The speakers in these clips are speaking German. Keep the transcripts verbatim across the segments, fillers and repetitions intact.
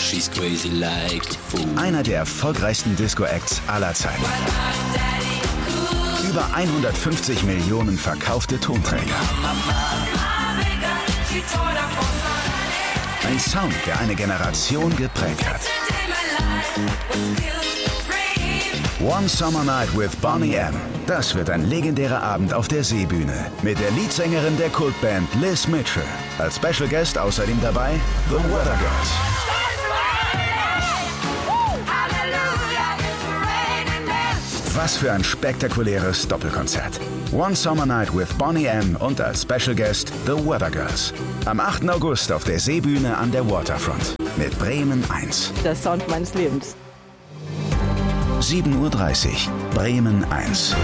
she's crazy like the fool. Einer der erfolgreichsten Disco-Acts aller Zeiten. Über hundertfünfzig Millionen verkaufte Tonträger. Ein Sound, der eine Generation geprägt hat. One Summer Night with Boney M. Das wird ein legendärer Abend auf der Seebühne mit der Leadsängerin der Kultband Liz Mitchell. Als Special Guest außerdem dabei The Weather Girls. Was für ein spektakuläres Doppelkonzert. One Summer Night with Boney M. und als Special Guest The Weather Girls. Am achten August auf der Seebühne an der Waterfront mit Bremen eins. Der Sound meines Lebens. sieben Uhr dreißig, Bremen eins.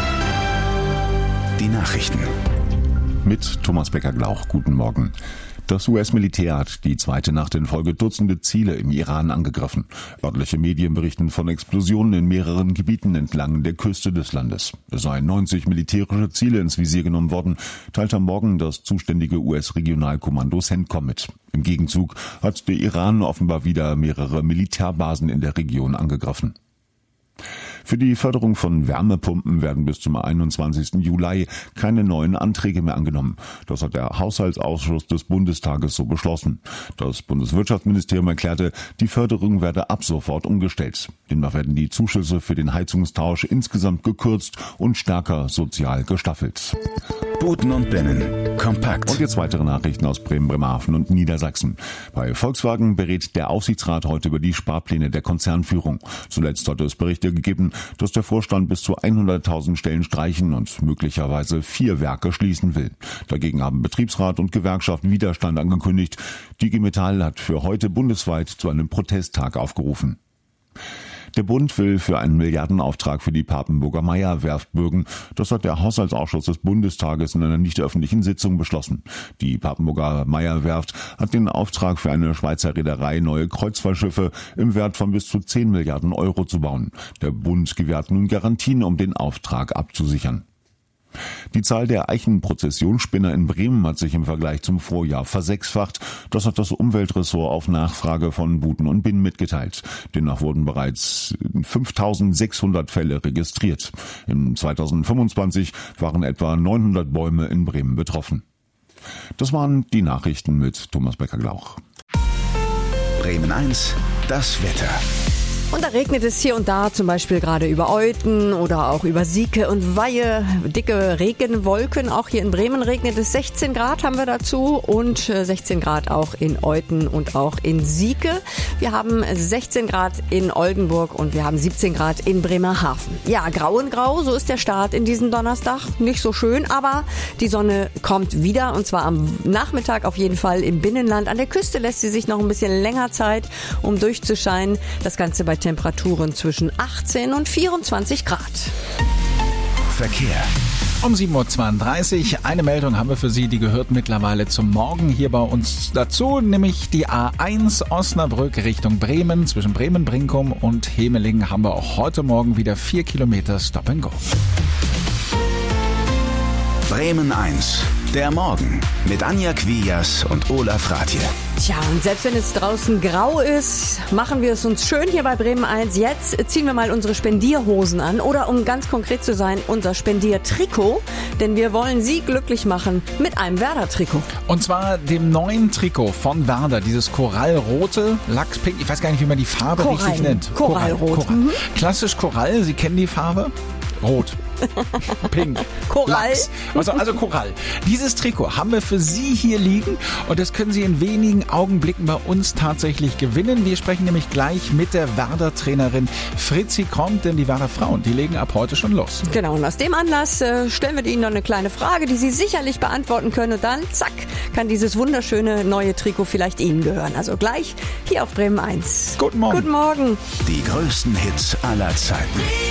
Die Nachrichten. Mit Thomas Becker-Glauch, guten Morgen. Das U S-Militär hat die zweite Nacht in Folge Dutzende Ziele im Iran angegriffen. Örtliche Medien berichten von Explosionen in mehreren Gebieten entlang der Küste des Landes. Es seien neunzig militärische Ziele ins Visier genommen worden, teilte am Morgen das zuständige U S-Regionalkommando CENTCOM mit. Im Gegenzug hat der Iran offenbar wieder mehrere Militärbasen in der Region angegriffen. Für die Förderung von Wärmepumpen werden bis zum einundzwanzigsten Juli keine neuen Anträge mehr angenommen. Das hat der Haushaltsausschuss des Bundestages so beschlossen. Das Bundeswirtschaftsministerium erklärte, die Förderung werde ab sofort umgestellt. Demnach werden die Zuschüsse für den Heizungstausch insgesamt gekürzt und stärker sozial gestaffelt. Buten und Binnen. Kompakt. Und jetzt weitere Nachrichten aus Bremen, Bremerhaven und Niedersachsen. Bei Volkswagen berät der Aufsichtsrat heute über die Sparpläne der Konzernführung. Zuletzt hatte es Berichte gegeben, dass der Vorstand bis zu hunderttausend Stellen streichen und möglicherweise vier Werke schließen will. Dagegen haben Betriebsrat und Gewerkschaft Widerstand angekündigt. Die I G Metall hat für heute bundesweit zu einem Protesttag aufgerufen. Der Bund will für einen Milliardenauftrag für die Papenburger Meyer-Werft bürgen. Das hat der Haushaltsausschuss des Bundestages in einer nicht öffentlichen Sitzung beschlossen. Die Papenburger Meyer-Werft hat den Auftrag für eine Schweizer Reederei, neue Kreuzfahrtschiffe im Wert von bis zu zehn Milliarden Euro zu bauen. Der Bund gewährt nun Garantien, um den Auftrag abzusichern. Die Zahl der Eichenprozessionsspinner in Bremen hat sich im Vergleich zum Vorjahr versechsfacht. Das hat das Umweltressort auf Nachfrage von Buten und Binnen mitgeteilt. Demnach wurden bereits fünftausendsechshundert Fälle registriert. Im zweitausendfünfundzwanzig waren etwa neunhundert Bäume in Bremen betroffen. Das waren die Nachrichten mit Thomas Becker-Glauch. Bremen eins, das Wetter. Und da regnet es hier und da, zum Beispiel gerade über Euthen oder auch über Sieke und Weihe. Dicke Regenwolken. Auch hier in Bremen regnet es. sechzehn Grad haben wir dazu und sechzehn Grad auch in Euthen und auch in Sieke. Wir haben sechzehn Grad in Oldenburg und wir haben siebzehn Grad in Bremerhaven. Ja, grau in grau, so ist der Start in diesen Donnerstag. Nicht so schön, aber die Sonne kommt wieder und zwar am Nachmittag auf jeden Fall im Binnenland. An der Küste lässt sie sich noch ein bisschen länger Zeit, um durchzuscheinen. Das Ganze bei Temperaturen zwischen achtzehn und vierundzwanzig Grad. Verkehr. Um sieben Uhr zweiunddreißig, eine Meldung haben wir für Sie, die gehört mittlerweile zum Morgen hier bei uns dazu, nämlich die A eins Osnabrück Richtung Bremen. Zwischen Bremen-Brinkum und Hemelingen haben wir auch heute Morgen wieder vier Kilometer Stop and Go. Bremen eins, der Morgen mit Anja Quias und Olaf Rathje. Tja, und selbst wenn es draußen grau ist, machen wir es uns schön hier bei Bremen eins. Jetzt ziehen wir mal unsere Spendierhosen an oder um ganz konkret zu sein, unser Spendiertrikot. Denn wir wollen Sie glücklich machen mit einem Werder-Trikot. Und zwar dem neuen Trikot von Werder, dieses korallrote, Lachspink, ich weiß gar nicht, wie man die Farbe Korall. richtig nennt. Korallrot. Korall. Mhm. Klassisch Korall, Sie kennen die Farbe? Rot. Pink. Korall. Lachs. Also, also Korall. Dieses Trikot haben wir für Sie hier liegen und das können Sie in wenigen Augenblicken bei uns tatsächlich gewinnen. Wir sprechen nämlich gleich mit der Werder-Trainerin Fritzi Kromp, denn die Werder Frauen, die legen ab heute schon los. Genau, und aus dem Anlass äh, stellen wir Ihnen noch eine kleine Frage, die Sie sicherlich beantworten können und dann, zack, kann dieses wunderschöne neue Trikot vielleicht Ihnen gehören. Also gleich hier auf Bremen eins. Guten Morgen. Guten Morgen. Die größten Hits aller Zeiten.